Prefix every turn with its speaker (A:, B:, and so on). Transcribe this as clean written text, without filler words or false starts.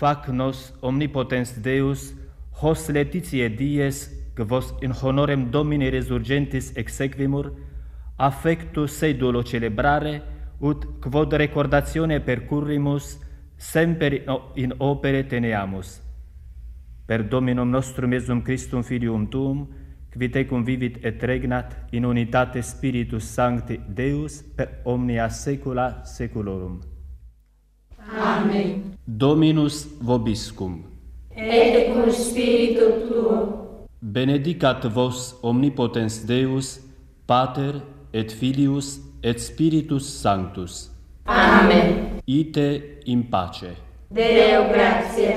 A: fac nos omnipotens Deus, hos laetitia dies, que vos in honorem Domini resurgentis exequimur, affectus sedulo celebrare, ut quod recordatione percurrimus, semper in opere teneamus. Per Dominum nostrum Iesum Christum Filium Tuum, qui tecum vivit et regnat in unitate Spiritus Sancti Deus per omnia saecula saeculorum.
B: Amen.
A: Dominus vobiscum.
B: Et cum spiritu tuo.
A: Benedicat vos omnipotens Deus, Pater et Filius et Spiritus Sanctus.
B: Amen.
A: Ite in pace.
B: Deo gratias.